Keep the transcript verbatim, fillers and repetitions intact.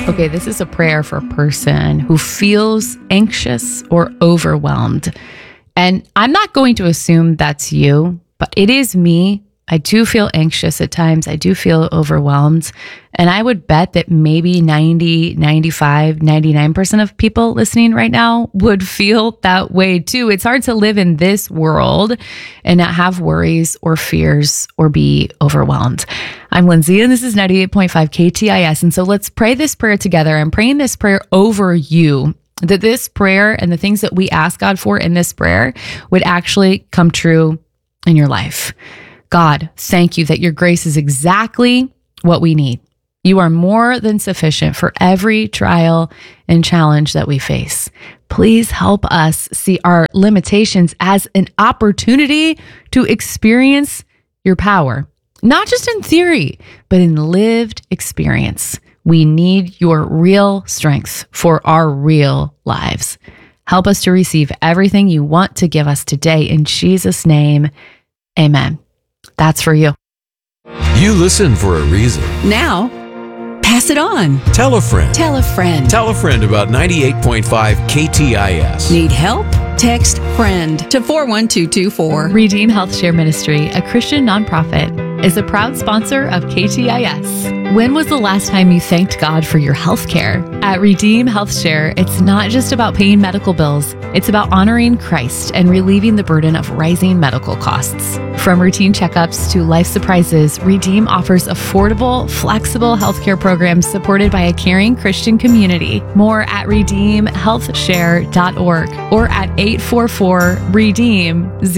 Okay, this is a prayer for a person who feels anxious or overwhelmed. And I'm not going to assume that's you, but it is me. I do feel anxious at times. I do feel overwhelmed. And I would bet that maybe ninety, ninety-five, ninety-nine percent of people listening right now would feel that way too. It's hard to live in this world and not have worries or fears or be overwhelmed. I'm Lindsay, and this is ninety-eight point five K T I S. And so let's pray this prayer together. I'm praying this prayer over you, that this prayer and the things that we ask God for in this prayer would actually come true in your life. God, thank you that your grace is exactly what we need. You are more than sufficient for every trial and challenge that we face. Please help us see our limitations as an opportunity to experience your power, not just in theory, but in lived experience. We need your real strength for our real lives. Help us to receive everything you want to give us today. In Jesus' name, amen. That's for you. You listen for a reason. Now, pass it on. Tell a friend. Tell a friend. Tell a friend about ninety-eight point five K T I S. Need help? Text FRIEND to four one two two four. Redeem Health Share Ministry, a Christian nonprofit, is a proud sponsor of K T I S. When was the last time you thanked God for your health care? At Redeem Health Share, it's not just about paying medical bills. It's about honoring Christ and relieving the burden of rising medical costs. From routine checkups to life surprises, Redeem offers affordable, flexible healthcare programs supported by a caring Christian community. More at redeem health share dot org or at eight four four REDEEM